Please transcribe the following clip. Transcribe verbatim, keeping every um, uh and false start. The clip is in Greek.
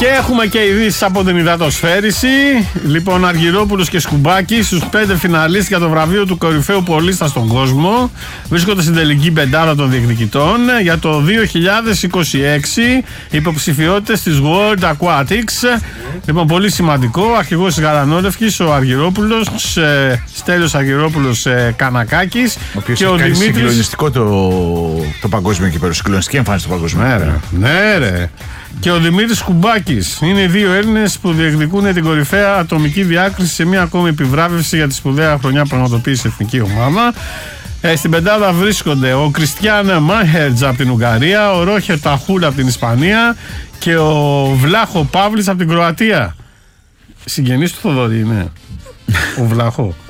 Και έχουμε και ειδήσεις από την υδατοσφαίριση. Λοιπόν, Αργυρόπουλος και Σκουμπάκης στους πέντε φιναλίστ για το βραβείο του κορυφαίου πολίστα στον κόσμο. Βρίσκονται στην τελική πεντάδα των διεκδικητών για το δύο χιλιάδες είκοσι έξι. Υποψηφιότητες της World Aquatics. Λοιπόν, πολύ σημαντικό. Αρχηγός της Γαρανόρευκης, ο Αργυρόπουλος, ε, Στέλιος Αργυρόπουλος ε, Κανακάκης. Ο οποίος και έχει ο κάνει Δημήτρης. συγκλονιστικό το, το παγκόσμιο κύπελλο. Συγκλονιστική εμφάνιση στο παγκόσμιο. Ναι, ρε. Ναι, ρε. Και ο Δημήτρης Κουμπάκης. Είναι οι δύο Έλληνες που διεκδικούν την κορυφαία ατομική διάκριση σε μια ακόμη επιβράβευση για τη σπουδαία χρονιά που πραγματοποίησε η εθνική ομάδα. Ε, στην πεντάδα βρίσκονται ο Κριστιάν Μάχερτζ από την Ουγγαρία, ο Ρόχερ Ταχούλ από την Ισπανία και ο Βλάχο Παύλης από την Κροατία. Συγγενής του Θοδωρή είναι. Ο Βλάχο.